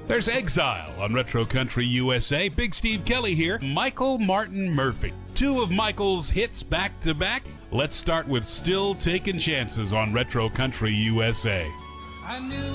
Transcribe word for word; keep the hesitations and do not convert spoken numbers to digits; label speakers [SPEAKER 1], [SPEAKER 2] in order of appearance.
[SPEAKER 1] There's Exile on Retro Country U S A. Big Steve Kelly here. Michael Martin Murphey. Two of Michael's hits back to back. Let's start with Still Taking Chances on Retro Country U S A.
[SPEAKER 2] I knew